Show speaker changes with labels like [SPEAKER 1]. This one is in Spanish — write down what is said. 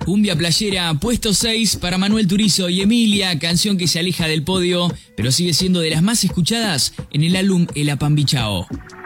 [SPEAKER 1] Cumbia Playera, puesto 6 para Manuel Turizo y Emilia, canción que se aleja del podio, pero sigue siendo de las más escuchadas en el álbum El Apambichao.